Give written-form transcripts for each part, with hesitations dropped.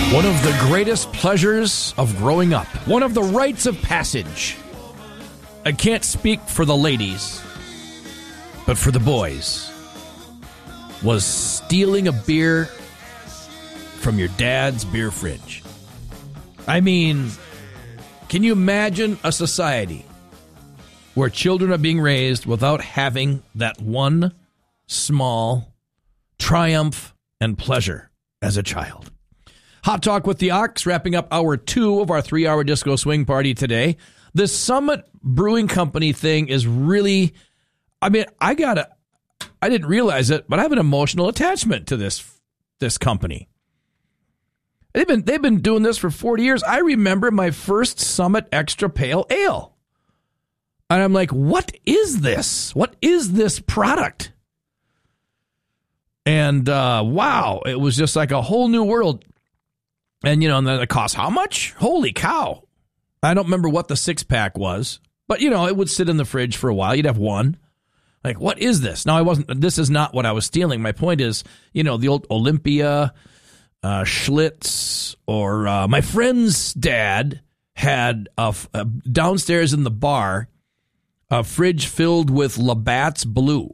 One of the greatest pleasures of growing up, one of the rites of passage. I can't speak for the ladies, but for the boys, was stealing a beer from your dad's beer fridge. I mean, can you imagine a society where children are being raised without having that one small triumph and pleasure as a child? Hot Talk with the Ox, wrapping up hour 2 of our 3-hour disco swing party today. This Summit Brewing Company thing is really, I mean, I didn't realize it, but I have an emotional attachment to this company. They've been doing this for 40 years. I remember my first Summit Extra Pale Ale. And I'm like, what is this? What is this product? And wow, it was just like a whole new world. And, you know, and then it cost how much? Holy cow. I don't remember what the 6-pack was, but, you know, it would sit in the fridge for a while. You'd have one. Like, what is this? Now, this is not what I was stealing. My point is, you know, the old Olympia, Schlitz, or my friend's dad had downstairs in the bar a fridge filled with Labatt's Blue.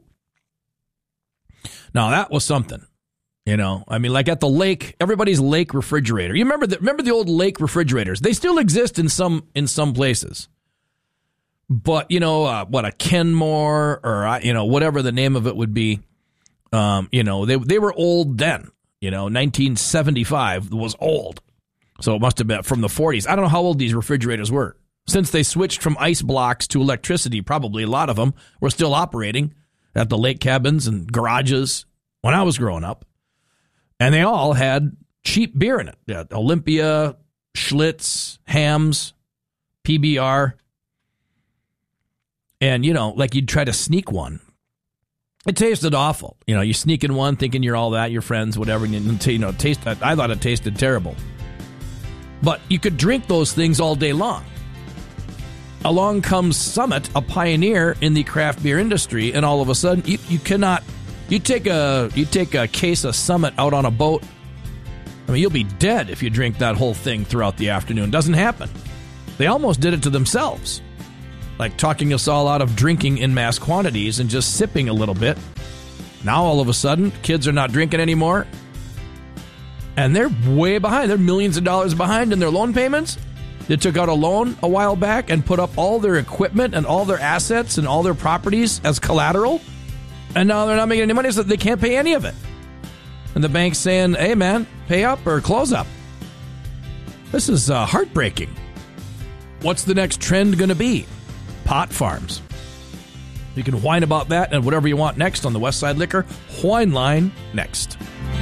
Now, that was something. You know, I mean, like at the lake, everybody's lake refrigerator. You remember the old lake refrigerators? They still exist in some places. But, you know, what a Kenmore or, you know, whatever the name of it would be, you know, they were old then. You know, 1975 was old. So it must have been from the 40s. I don't know how old these refrigerators were. Since they switched from ice blocks to electricity, probably a lot of them were still operating at the lake cabins and garages when I was growing up. And they all had cheap beer in it. Yeah, Olympia, Schlitz, Hams, PBR. And, you know, like you'd try to sneak one. It tasted awful. You know, you sneak in one thinking you're all that, your friends, whatever. And you know, I thought it tasted terrible. But you could drink those things all day long. Along comes Summit, a pioneer in the craft beer industry. And all of a sudden, you cannot... You take a case of Summit out on a boat. I mean, you'll be dead if you drink that whole thing throughout the afternoon. Doesn't happen. They almost did it to themselves, like talking us all out of drinking in mass quantities and just sipping a little bit. Now all of a sudden, kids are not drinking anymore, and they're way behind. They're millions of dollars behind in their loan payments. They took out a loan a while back and put up all their equipment and all their assets and all their properties as collateral. And now they're not making any money, so they can't pay any of it. And the bank's saying, hey, man, pay up or close up. This is heartbreaking. What's the next trend going to be? Pot farms. You can whine about that and whatever you want next on the Westside Liquor Whine Line next.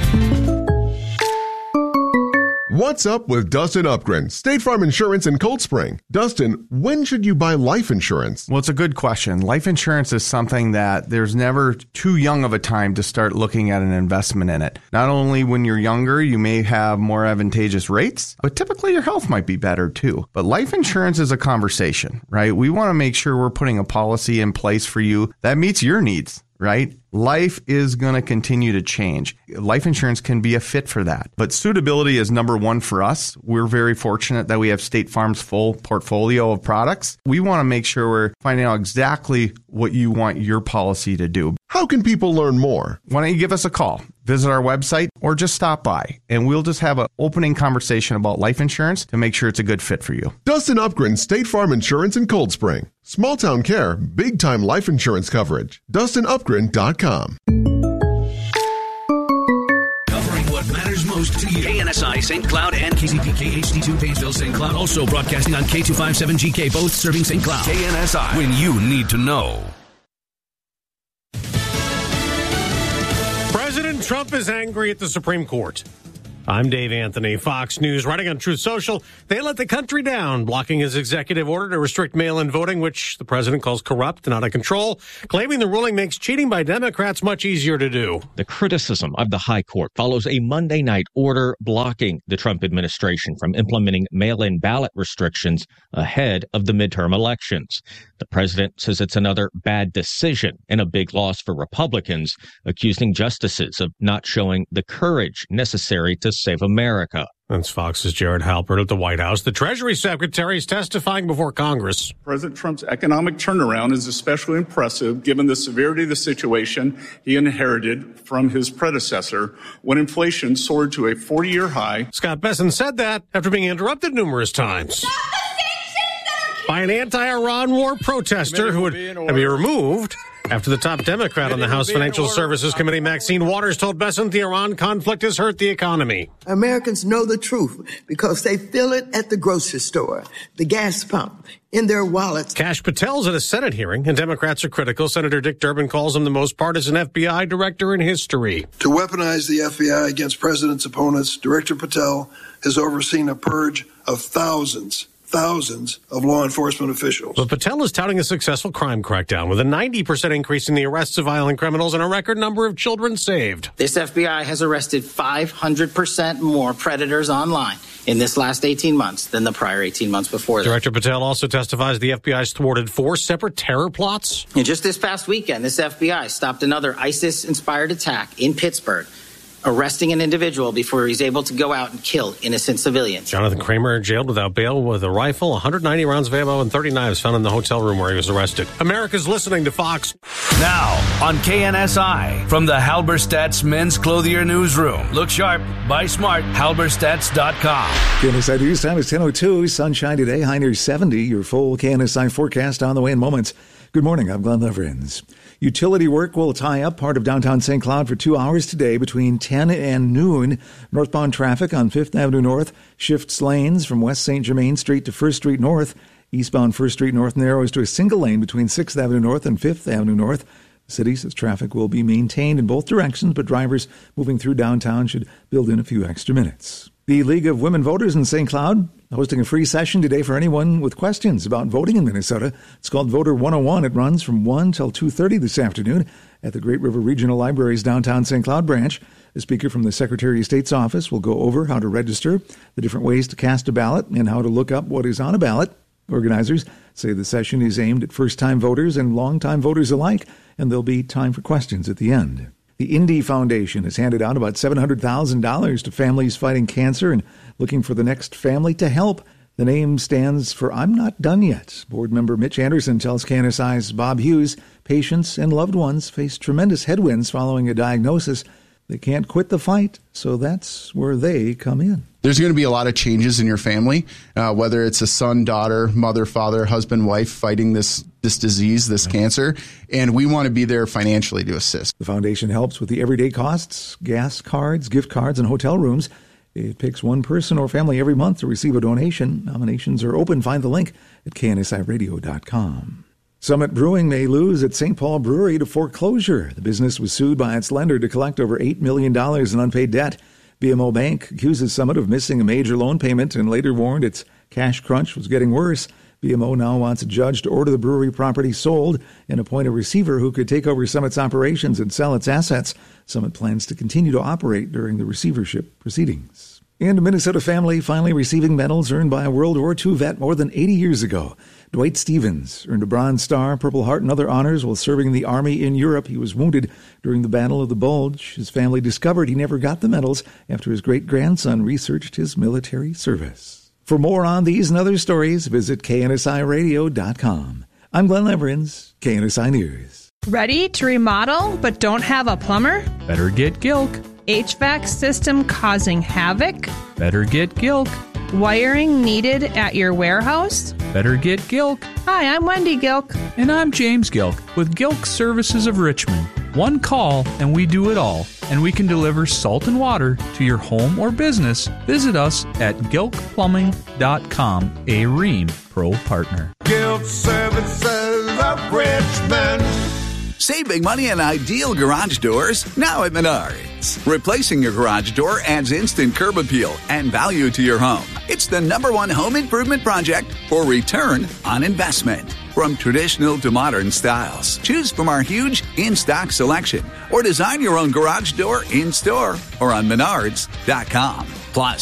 What's up with Dustin Upgren, State Farm Insurance in Cold Spring? Dustin, when should you buy life insurance? Well, it's a good question. Life insurance is something that there's never too young of a time to start looking at an investment in it. Not only when you're younger, you may have more advantageous rates, but typically your health might be better too. But life insurance is a conversation, right? We want to make sure we're putting a policy in place for you that meets your needs, right? Life is going to continue to change. Life insurance can be a fit for that. But suitability is number one for us. We're very fortunate that we have State Farm's full portfolio of products. We want to make sure we're finding out exactly what you want your policy to do. How can people learn more? Why don't you give us a call, visit our website, or just stop by, and we'll just have an opening conversation about life insurance to make sure it's a good fit for you. Dustin Upgren, State Farm Insurance in Cold Spring. Small town care, big time life insurance coverage. DustinUpgren.com. Covering what matters most to you. KNSI St. Cloud and KCPK HD2 Painesville St. Cloud. Also broadcasting on K257GK, both serving St. Cloud. KNSI, when you need to know. President Trump is angry at the Supreme Court. I'm Dave Anthony, Fox News. Writing on Truth Social, they let the country down, blocking his executive order to restrict mail-in voting, which the president calls corrupt and out of control, claiming the ruling makes cheating by Democrats much easier to do. The criticism of the high court follows a Monday night order blocking the Trump administration from implementing mail-in ballot restrictions ahead of the midterm elections. The president says it's another bad decision and a big loss for Republicans, accusing justices of not showing the courage necessary to save America. That's Fox's Jared Halpern at the White House. The Treasury Secretary is testifying before Congress. President Trump's economic turnaround is especially impressive given the severity of the situation he inherited from his predecessor when inflation soared to a 40-year high. Scott Bessent said that after being interrupted numerous times by an anti-Iran war protester who would be removed after the top Democrat on the House Financial Services Committee, Maxine Waters, told Bessent the Iran conflict has hurt the economy. Americans know the truth because they feel it at the grocery store, the gas pump, in their wallets. Kash Patel's at a Senate hearing, and Democrats are critical. Senator Dick Durbin calls him the most partisan FBI director in history. To weaponize the FBI against president's opponents, Director Patel has overseen a purge of thousands of law enforcement officials. But Patel is touting a successful crime crackdown with a 90% increase in the arrests of violent criminals and a record number of children saved. This FBI has arrested 500% more predators online in this last 18 months than the prior 18 months before that. Director Patel also testifies the FBI's thwarted 4 separate terror plots. And just this past weekend, this FBI stopped another ISIS-inspired attack in Pittsburgh, arresting an individual before he's able to go out and kill innocent civilians. Jonathan Kramer jailed without bail with a rifle, 190 rounds of ammo, and 30 knives found in the hotel room where he was arrested. America's listening to Fox. Now on KNSI from the Halberstadt's Men's Clothier Newsroom. Look sharp, buy smart, halberstats.com. KNSI News time is 10:02. Sunshine today, high near 70. Your full KNSI forecast on the way in moments. Good morning, I'm Glenn Leverins. Utility work will tie up part of downtown St. Cloud for 2 hours today between 10 and noon. Northbound traffic on 5th Avenue North shifts lanes from West St. Germain Street to 1st Street North. Eastbound 1st Street North narrows to a single lane between 6th Avenue North and 5th Avenue North. The city says traffic will be maintained in both directions, but drivers moving through downtown should build in a few extra minutes. The League of Women Voters in St. Cloud hosting a free session today for anyone with questions about voting in Minnesota. It's called Voter 101. It runs from 1 till 2:30 this afternoon at the Great River Regional Library's downtown St. Cloud branch. A speaker from the Secretary of State's office will go over how to register, the different ways to cast a ballot, and how to look up what is on a ballot. Organizers say the session is aimed at first-time voters and long-time voters alike, and there'll be time for questions at the end. The Indy Foundation has handed out about $700,000 to families fighting cancer and looking for the next family to help. The name stands for I'm Not Done Yet. Board member Mitch Anderson tells KNSI's Bob Hughes patients and loved ones face tremendous headwinds following a diagnosis. They can't quit the fight, so that's where they come in. There's going to be a lot of changes in your family, whether it's a son, daughter, mother, father, husband, wife fighting this disease, this cancer, and we want to be there financially to assist. The foundation helps with the everyday costs, gas cards, gift cards, and hotel rooms. It picks one person or family every month to receive a donation. Nominations are open. Find the link at KNSIRadio.com. Summit Brewing may lose its St. Paul Brewery to foreclosure. The business was sued by its lender to collect over $8 million in unpaid debt. BMO Bank accuses Summit of missing a major loan payment and later warned its cash crunch was getting worse. BMO now wants a judge to order the brewery property sold and appoint a receiver who could take over Summit's operations and sell its assets. Summit plans to continue to operate during the receivership proceedings. And a Minnesota family finally receiving medals earned by a World War II vet more than 80 years ago. Dwight Stevens earned a Bronze Star, Purple Heart, and other honors while serving in the Army in Europe. He was wounded during the Battle of the Bulge. His family discovered he never got the medals after his great-grandson researched his military service. For more on these and other stories, visit KNSIRadio.com. I'm Glenn Leverins, KNSI News. Ready to remodel but don't have a plumber? Better get Gilk. HVAC system causing havoc? Better get Gilk. Wiring needed at your warehouse? Better get Gilk. Hi, I'm Wendy Gilk. And I'm James Gilk with Gilk Services of Richmond. One call and we do it all. And we can deliver salt and water to your home or business. Visit us at gilkplumbing.com, a Rheem Pro partner. Gilk Services of Richmond. Save big money on ideal garage doors now at Menards. Replacing your garage door adds instant curb appeal and value to your home. It's the #1 home improvement project for return on investment. From traditional to modern styles, choose from our huge in-stock selection or design your own garage door in-store or on Menards.com. Plus,